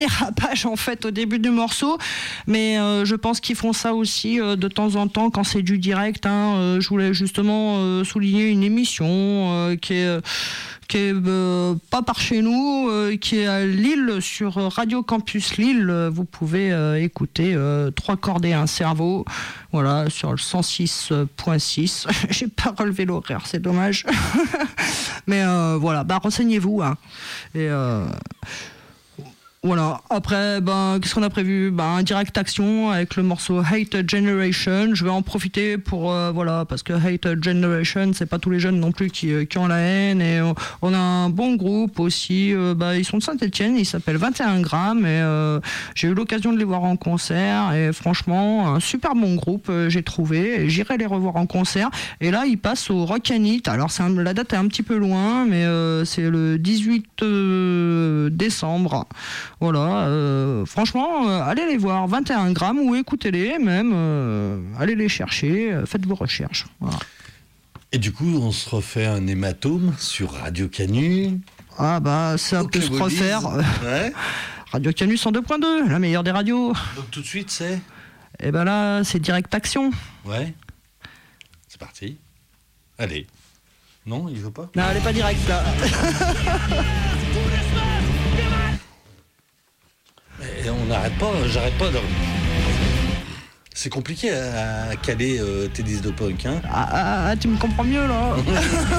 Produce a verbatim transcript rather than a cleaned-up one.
dérapage en fait au début du morceau, mais euh, je pense qu'ils font ça aussi euh, de temps en temps quand c'est du direct. Hein. Euh, je voulais justement euh, souligner une émission euh, qui est qui est euh, pas par chez nous, euh, qui est à Lille sur Radio Campus Lille. Vous pouvez euh, écouter euh, Trois cordes et un cerveau, voilà, sur le cent six point six. J'ai pas relevé l'horaire, c'est dommage, mais euh, voilà, bah renseignez-vous. Hein. Et euh, Voilà, après, ben, qu'est-ce qu'on a prévu? Ben, un direct action avec le morceau Hate Generation. Je vais en profiter pour, euh, voilà, parce que Hate Generation, c'est pas tous les jeunes non plus qui, qui ont la haine. Et on, on a un bon groupe aussi, euh, ben, ils sont de Saint-Etienne, ils s'appellent vingt et un grammes. Et euh, j'ai eu l'occasion de les voir en concert. Et franchement, un super bon groupe, euh, j'ai trouvé. Et j'irai les revoir en concert. Et là, ils passent au Rock'n'It. Alors, c'est un, la date est un petit peu loin, mais euh, c'est le dix-huit décembre. Voilà, euh, franchement, euh, allez les voir, vingt et un grammes, ou écoutez-les même, euh, allez les chercher, euh, faites vos recherches. Voilà. Et du coup, on se refait un hématome sur Radio Canu. Ah bah, ça peut se refaire. Ouais. Radio Canu cent deux point deux, la meilleure des radios. Donc tout de suite, c'est Et ben là, c'est Direct Action. Ouais. C'est parti. Allez. Non, il veut pas? Non, elle est pas directe là. Et on n'arrête pas, j'arrête pas de... C'est compliqué à caler euh, tes disques de punk, hein. Ah, ah, ah, tu me comprends mieux là.